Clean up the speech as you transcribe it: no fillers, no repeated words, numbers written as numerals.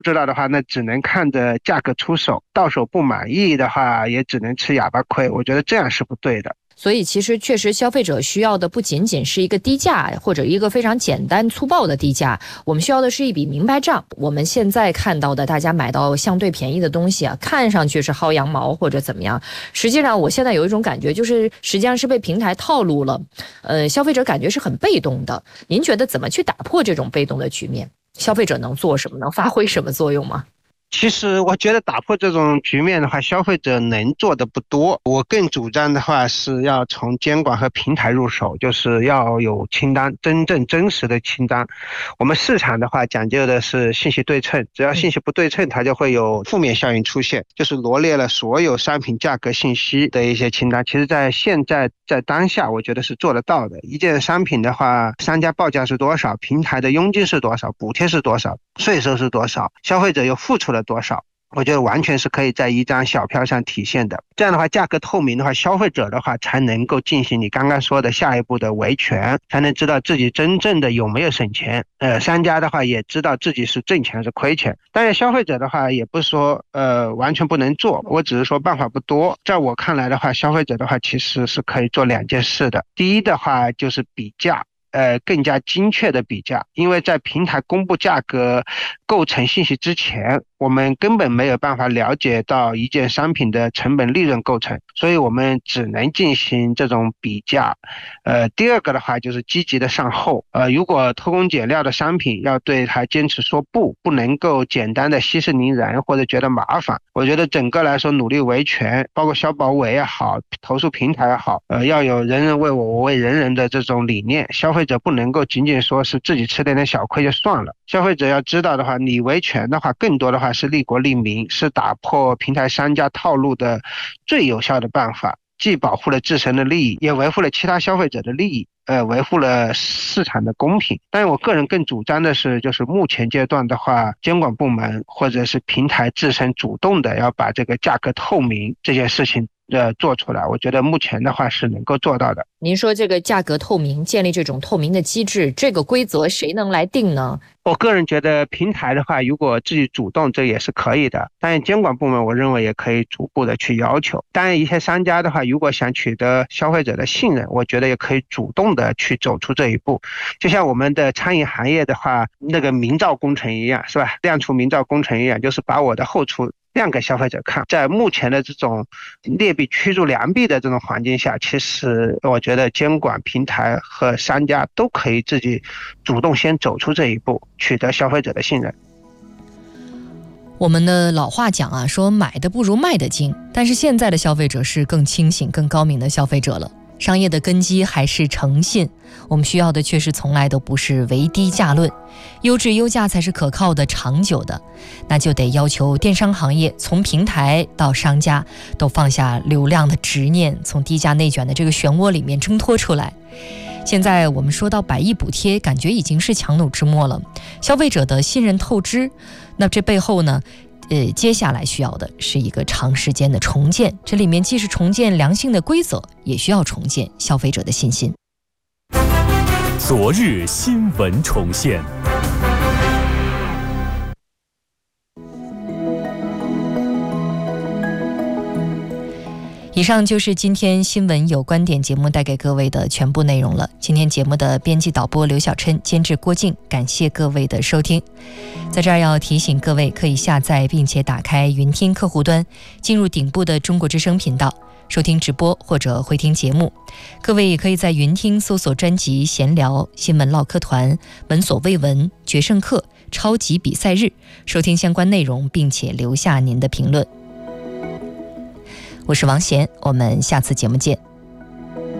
不知道的话，那只能看着价格出手，到手不满意的话，也只能吃哑巴亏。我觉得这样是不对的。 所以其实确实消费者需要的不仅仅是一个低价或者一个非常简单粗暴的低价，我们需要的是一笔明白账。我们现在看到的大家买到相对便宜的东西啊，看上去是薅羊毛或者怎么样，实际上我现在有一种感觉，就是实际上是被平台套路了，消费者感觉是很被动的。您觉得怎么去打破这种被动的局面？消费者能做什么？能发挥什么作用吗？ 其实我觉得打破这种局面的话，消费者能做的不多。我更主张的话是要从监管和平台入手，就是要有清单，真正真实的清单。我们市场的话讲究的是信息对称，只要信息不对称，它就会有负面效应出现，就是罗列了所有商品价格信息的一些清单。其实在现在在当下，我觉得是做得到的。一件商品的话，商家报价是多少，平台的佣金是多少，补贴是多少，税收是多少，消费者又付出了多少，我觉得完全是可以在一张小票上体现的。这样的话，价格透明的话，消费者的话才能够进行你刚刚说的下一步的维权，才能知道自己真正的有没有省钱。商家的话也知道自己是挣钱是亏钱。但是消费者的话也不是说完全不能做，我只是说办法不多。在我看来的话，消费者的话其实是可以做两件事的。第一的话就是比价。更加精确的比价，因为在平台公布价格构成信息之前，我们根本没有办法了解到一件商品的成本利润构成，所以我们只能进行这种比价。第二个的话就是积极的上后，如果偷工减料的商品要对它坚持说不能够简单的息事宁人或者觉得麻烦。我觉得整个来说努力维权，包括消保委也好，投诉平台也好，要有人人为我，我为人人的这种理念。消费者不能够仅仅说是自己吃点小亏就算了，消费者要知道的话，你维权的话更多的话是利国利民，是打破平台商家套路的最有效的办法，既保护了自身的利益，也维护了其他消费者的利益，维护了市场的公平。但是我个人更主张的是，就是目前阶段的话，监管部门或者是平台自身主动的要把这个价格透明这件事情做出来，我觉得目前的话是能够做到的。 您说这个价格透明，建立这种透明的机制，这个规则谁能来定呢？ 我个人觉得平台的话，如果自己主动，这也是可以的。但是监管部门，我认为也可以逐步的去要求。当然，一些商家的话，如果想取得消费者的信任，我觉得也可以主动的去走出这一步。就像我们的餐饮行业的话，那个明造工程一样，是吧？亮厨明造工程一样，就是把我的后厨亮给消费者看。在目前的这种劣币驱逐良币的这种环境下，其实我觉得监管平台和商家都可以自己主动先走出这一步，取得消费者的信任。 我们的老话讲啊，说买的不如卖的精，但是现在的消费者是更清醒、更高明的消费者了。商业的根基还是诚信，我们需要的确实从来都不是唯低价论，优质优价才是可靠的、长久的。那就得要求电商行业从平台到商家都放下流量的执念，从低价内卷的这个漩涡里面挣脱出来。现在我们说到100亿补贴，感觉已经是强弩之末了，消费者的信任透支，那这背后呢接下来需要的是一个长时间的重建，这里面既是重建良性的规则，也需要重建消费者的信心。 昨日新闻重现。 以上就是今天新闻有观点节目带给各位的全部内容了。今天节目的编辑导播刘小琛，监制郭静，感谢各位的收听。在这儿要提醒各位，可以下载并且打开云听客户端，进入顶部的中国之声频道，收听直播或者回听节目。各位也可以在云听搜索专辑闲聊、新闻唠嗑团、闻所未闻、决胜课、超级比赛日，收听相关内容，并且留下您的评论。我是王贤，我们下次节目见。